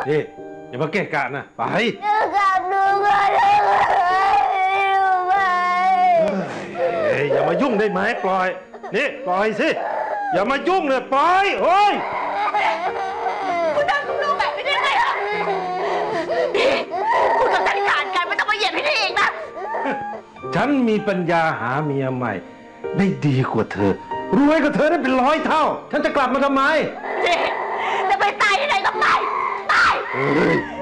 นี่อย่ามาเกะกะนะไปกับหนูก็ได้ไปเฮ้ยอย่ามายุ่งได้ไหมปล่อยนี่ปล่อยสิอย่ามายุ่งเลยปล่อยโอ้ยคุณทำกับลูกแบบนี้ได้ไงอ่ะพี่คุณกับจัดการกันไม่ต้องมาเหยียบพี่นี่อีกนะฉันมีปัญญาหาเมียใหม่ได้ดีกว่าเธอรวยกว่าเธอได้เป็น100 เท่าฉันจะกลับมาทำไมพี่จะไปตายที่ไหนก็ไปตายเฮ้ย